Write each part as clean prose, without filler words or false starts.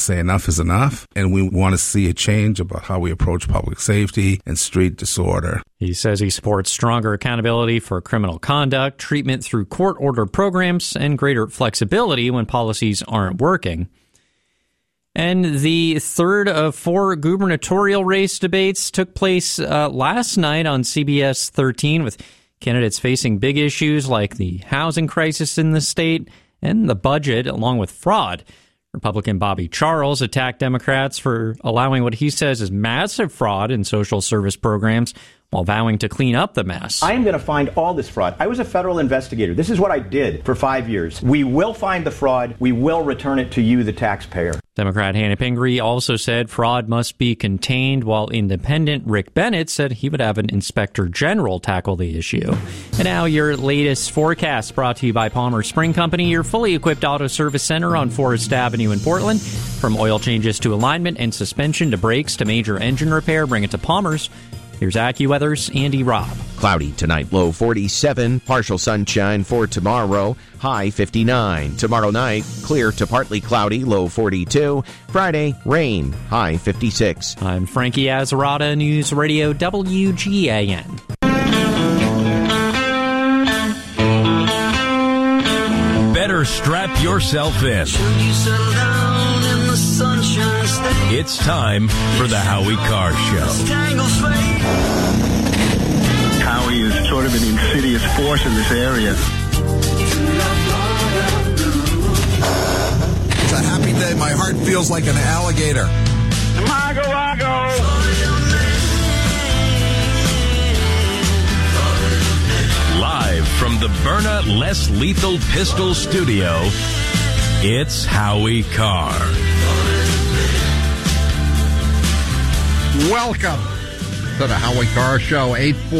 say enough is enough, and we want to see a change about how we approach public safety and street disorder. He says he supports stronger accountability for criminal conduct, treatment through court-ordered programs, and greater flexibility when policies aren't working. And the third of 4 gubernatorial race debates took place last night on CBS 13 with candidates facing big issues like the housing crisis in the state and the budget, along with fraud. Republican Bobby Charles attacked Democrats for allowing what he says is massive fraud in social service programs while vowing to clean up the mess. I am going to find all this fraud. I was a federal investigator. This is what I did for 5 years. We will find the fraud. We will return it to you, the taxpayer. Democrat Hannah Pingree also said fraud must be contained, while independent Rick Bennett said he would have an inspector general tackle the issue. And now your latest forecast, brought to you by Palmer Spring Company, your fully equipped auto service center on Forest Avenue in Portland. From oil changes to alignment and suspension to brakes to major engine repair, bring it to Palmer's. Here's AccuWeather's Andy Robb. Cloudy tonight, low 47. Partial sunshine for tomorrow, high 59. Tomorrow night, clear to partly cloudy, low 42. Friday, rain, high 56. I'm Frankie Azarata, News Radio WGAN. Better strap yourself in. It's time for the Howie Carr Show. Howie is sort of an insidious force in this area. It's a happy day. My heart feels like an alligator. Mago. Live from the Byrna Less Lethal Pistol Studio, it's Howie Carr. Welcome to the Howie Carr Show,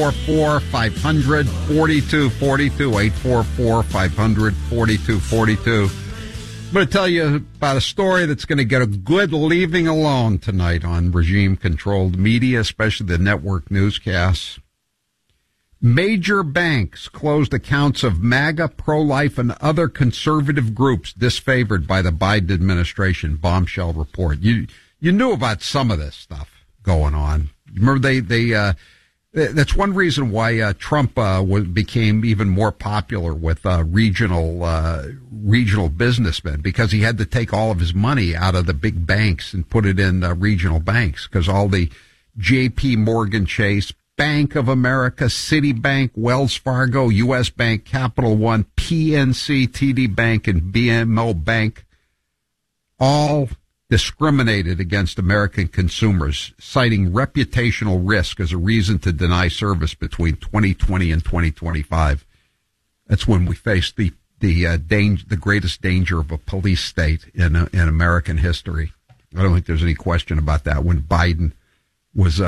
844-500-4242, 844-500-4242. I'm going to tell you about a story that's going to get a good leaving alone tonight on regime-controlled media, especially the network newscasts. Major banks closed accounts of MAGA, pro-life, and other conservative groups disfavored by the Biden administration. Bombshell report. You knew about some of this stuff going on. Remember, that's one reason why Trump became even more popular with regional businessmen, because he had to take all of his money out of the big banks and put it in regional banks, because all the J.P. Morgan Chase, Bank of America, Citibank, Wells Fargo, U.S. Bank, Capital One, PNC, TD Bank, and BMO Bank all discriminated against American consumers, citing reputational risk as a reason to deny service between 2020 and 2025. That's when we faced the greatest danger of a police state in American history. I don't think there's any question about that. When Biden was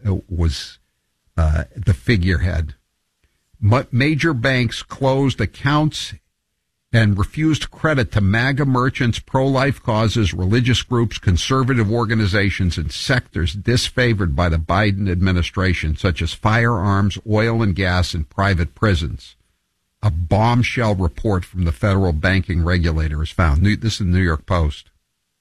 the figurehead, major banks closed accounts and refused credit to MAGA merchants, pro-life causes, religious groups, conservative organizations, and sectors disfavored by the Biden administration, such as firearms, oil and gas, and private prisons. A bombshell report from the federal banking regulator is found. This is the New York Post.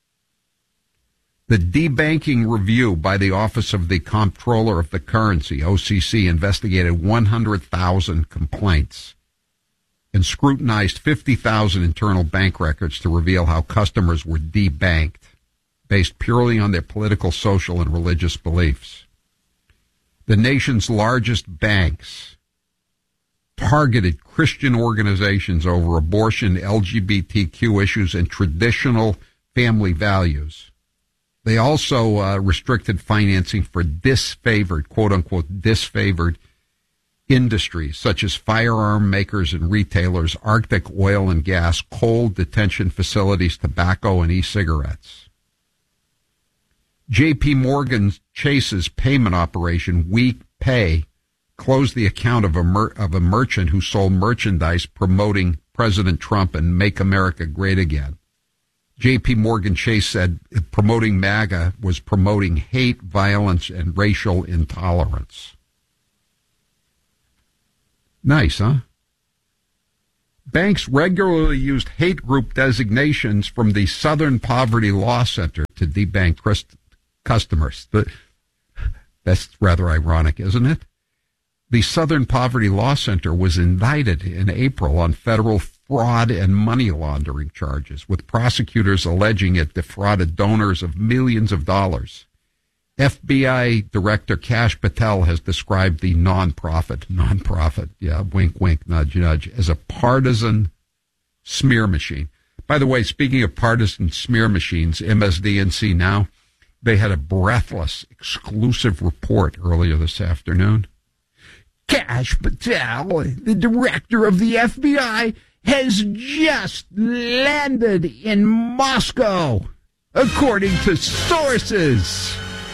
The debanking review by the Office of the Comptroller of the Currency, OCC, investigated 100,000 complaints and scrutinized 50,000 internal bank records to reveal how customers were debanked based purely on their political, social, and religious beliefs. The nation's largest banks targeted Christian organizations over abortion, LGBTQ issues, and traditional family values. They also restricted financing for disfavored, quote-unquote, disfavored industries such as firearm makers and retailers, Arctic oil and gas, coal detention facilities, tobacco, and e-cigarettes. J.P. Morgan Chase's payment operation, WePay, closed the account of a merchant who sold merchandise promoting President Trump and Make America Great Again. J.P. Morgan Chase said promoting MAGA was promoting hate, violence, and racial intolerance. Nice, huh? Banks regularly used hate group designations from the Southern Poverty Law Center to debank customers. That's rather ironic, isn't it? The Southern Poverty Law Center was indicted in April on federal fraud and money laundering charges, with prosecutors alleging it defrauded donors of millions of dollars. FBI Director Kash Patel has described the nonprofit, yeah, wink, wink, nudge, nudge, as a partisan smear machine. By the way, speaking of partisan smear machines, MSDNC Now, they had a breathless, exclusive report earlier this afternoon. Kash Patel, the director of the FBI, has just landed in Moscow, according to sources.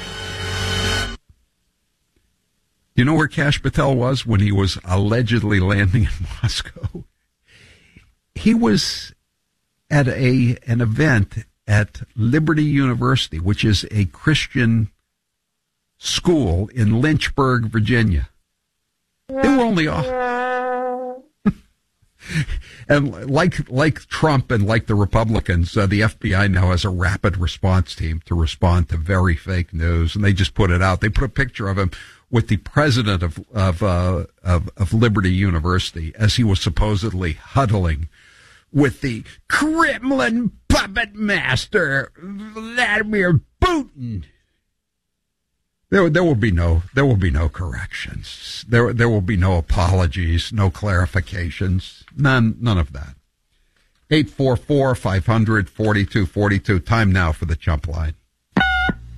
You know where Kash Patel was when he was allegedly landing in Moscow? He was at an event at Liberty University, which is a Christian school in Lynchburg, Virginia. They were only off. And like Trump and like the Republicans, the FBI now has a rapid response team to respond to very fake news, and they just put it out. They put a picture of him with the president of Liberty University as he was supposedly huddling with the Kremlin puppet master Vladimir Putin. There will be no corrections. There will be no apologies, no clarifications, none of that. 844-500-4242. Time now for the Chump Line.